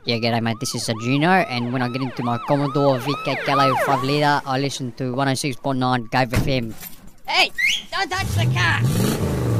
Yeah, g'day mate, this is Juno, and when I get into my Commodore VK Gallo 5 litre, I listen to 106.9 Gove FM. Hey, don't touch the car!